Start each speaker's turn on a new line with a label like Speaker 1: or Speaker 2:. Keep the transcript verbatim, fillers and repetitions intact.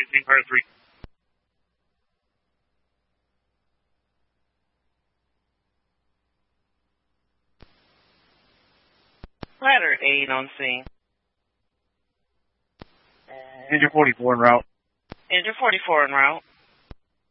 Speaker 1: sixteen, car three.
Speaker 2: Ladder eight on scene.
Speaker 1: Engine forty-four en route.
Speaker 2: Engine forty-four en route.